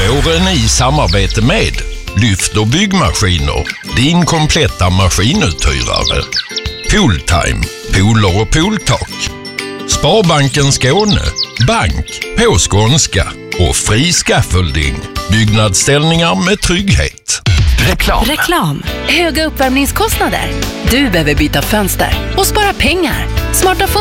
Våren i samarbete med Lyft och byggmaskiner, din kompletta maskinuthyrare. Pooltime, pooler och pooltak. Sparbanken Skåne, bank på skånska. Och Fri Scaffolding, byggnadsställningar med trygghet. Reklam. Höga uppvärmningskostnader. Du behöver byta fönster och spara pengar. Smarta